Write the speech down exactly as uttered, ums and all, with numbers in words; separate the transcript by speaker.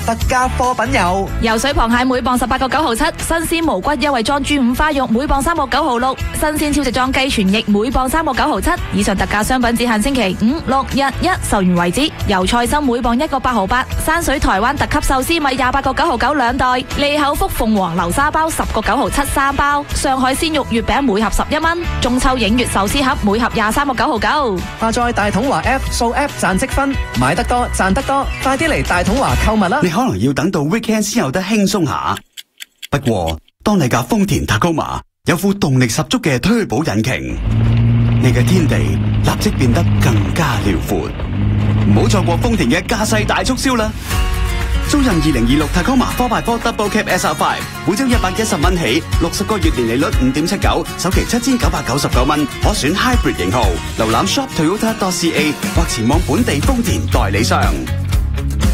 Speaker 1: 特價貨品有
Speaker 2: 游水螃蟹每磅十八個九毫七，新鮮無骨優惠裝豬五花肉每磅三個九毫六，新鮮超值裝雞全翼每磅三個九毫七。以上特價商品只限星期五、六、日一，售完為止。油菜心每磅一個八毫八，山水台灣特級壽司米廿八個九毫九兩袋，利口福鳳凰流沙包十個九毫七三包，上海鮮肉月餅每盒十一蚊，中秋影月壽司盒每盒廿三個九毫九。
Speaker 1: 下載大統華 App， 掃 App 賺積分，買得多賺得多，快啲嚟大統華購物啦！
Speaker 3: 你可能要等到 weekend 先有得輕鬆下，不過當你架豐田 Tacoma 有副動力十足嘅推保引擎，你嘅天地立即變得更加遼闊。唔好錯過豐田嘅駕駛大促銷啦！租任二零二六 Tacoma four by four Double Cab S R five， 每周一百一十蚊起，六十個月年利率五點七九，首期七千九百九十九蚊，可選 Hybrid 型號。瀏覽 shop toyota dot c a 或前往本地豐田代理商。